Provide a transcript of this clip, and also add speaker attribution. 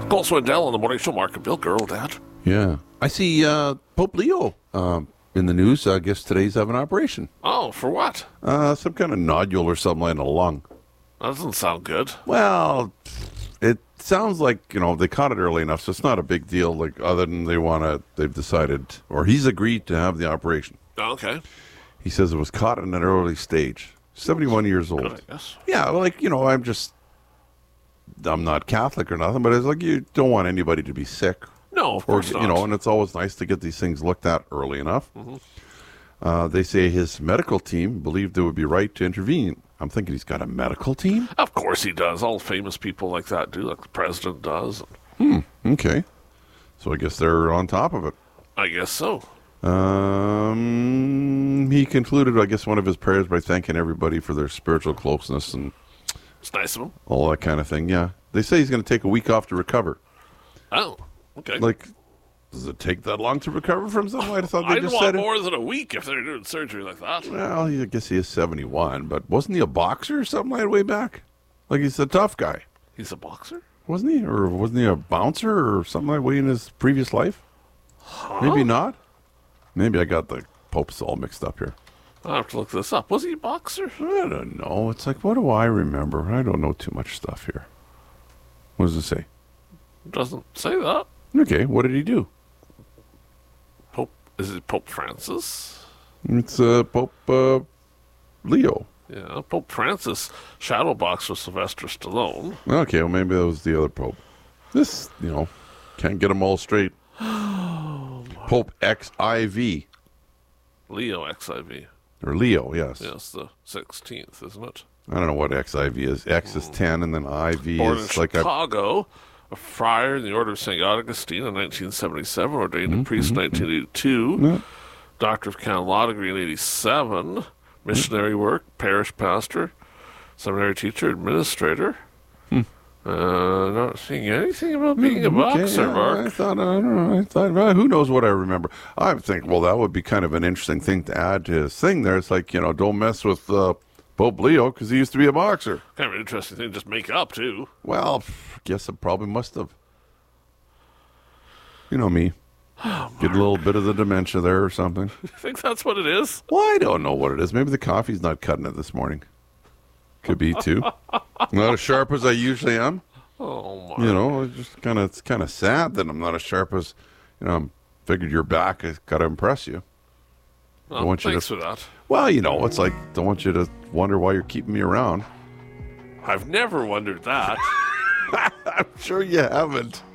Speaker 1: Cole Swindell on the Morning Show. Mark and Bill, girl, Dad.
Speaker 2: Yeah. I see Pope Leo in the news. I guess today's having an operation.
Speaker 1: Oh, for what?
Speaker 2: Some kind of nodule or something in the lung.
Speaker 1: That doesn't sound good.
Speaker 2: Well, it sounds like, they caught it early enough, so it's not a big deal, like, other than they've decided, or he's agreed to have the operation.
Speaker 1: Okay.
Speaker 2: He says it was caught in an early stage. 71 years old.
Speaker 1: Good, I guess.
Speaker 2: Yeah, like, I'm not Catholic or nothing, but it's like you don't want anybody to be sick.
Speaker 1: No, of course not.
Speaker 2: And it's always nice to get these things looked at early enough.
Speaker 1: Mm-hmm.
Speaker 2: They say his medical team believed it would be right to intervene. I'm thinking he's got a medical team?
Speaker 1: Of course he does. All famous people like that do, like the president does.
Speaker 2: Okay. So I guess they're on top of it.
Speaker 1: I guess so.
Speaker 2: He concluded, I guess, one of his prayers by thanking everybody for their spiritual closeness and
Speaker 1: It's nice of him.
Speaker 2: all that kind of thing. Yeah. They say he's going to take a week off to recover.
Speaker 1: Oh, okay.
Speaker 2: Like, does it take that long to recover from something? I thought they
Speaker 1: I'd
Speaker 2: just
Speaker 1: want
Speaker 2: said it.
Speaker 1: more than a week if they're doing surgery like that.
Speaker 2: Well, I guess he is 71, but wasn't he a boxer or something like that way back? Like, he's a tough guy.
Speaker 1: He's a boxer?
Speaker 2: Wasn't he? Or wasn't he a bouncer or something like that way in his previous life? Maybe not. Maybe I got the popes all mixed up here.
Speaker 1: I'll have to look this up. Was he a boxer?
Speaker 2: I don't know. It's like, what do I remember? I don't know too much stuff here. What does it say?
Speaker 1: Doesn't say that.
Speaker 2: Okay, what did he do?
Speaker 1: Is it Pope Francis?
Speaker 2: It's Pope Leo.
Speaker 1: Yeah, Pope Francis shadow boxed with Sylvester Stallone.
Speaker 2: Okay, well, maybe that was the other pope. This, can't get them all straight. Pope XIV.
Speaker 1: Leo XIV.
Speaker 2: Or Leo, yes.
Speaker 1: Yes, the 16th, isn't it?
Speaker 2: I don't know what XIV is. X is 10, and then IV
Speaker 1: Born in
Speaker 2: is like
Speaker 1: Chicago, a friar in the Order of St. Augustine in 1977, ordained a priest in 1982,
Speaker 2: Yeah.
Speaker 1: Doctor of Canon Law degree in 87, missionary work, parish pastor, seminary teacher, administrator. Not seeing anything about being a boxer,
Speaker 2: yeah,
Speaker 1: Mark.
Speaker 2: I thought, well, who knows what I remember. I think, well, that would be kind of an interesting thing to add to his thing there. It's like, don't mess with Pope Leo because he used to be a boxer.
Speaker 1: Kind of an interesting thing to just make up, too.
Speaker 2: Well, I guess it probably must have. You know me. Get a little bit of the dementia there or something.
Speaker 1: You think that's what it is?
Speaker 2: Well, I don't know what it is. Maybe the coffee's not cutting it this morning. Could be, too. Not as sharp as I usually am.
Speaker 1: Oh, Mark.
Speaker 2: It's kind of sad that I'm not as sharp as, figured your back has got to impress you.
Speaker 1: Well, thanks for that.
Speaker 2: Well, it's like, don't want you to wonder why you're keeping me around.
Speaker 1: I've never wondered that.
Speaker 2: I'm sure you haven't.